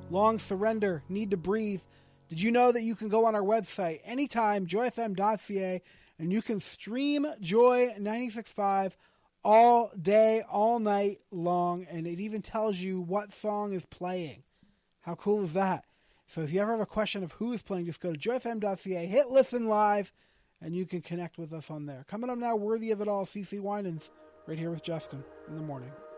Long Surrender, Need to Breathe. Did you know that you can go on our website anytime, joyfm.ca, and you can stream Joy 96.5 all day, all night long, and it even tells you what song is playing. How cool is that? So if you ever have a question of who is playing, just go to joyfm.ca, hit listen live, and you can connect with us on there. Coming up now, Worthy of It All, CeCe Winans, right here with Justin in the morning.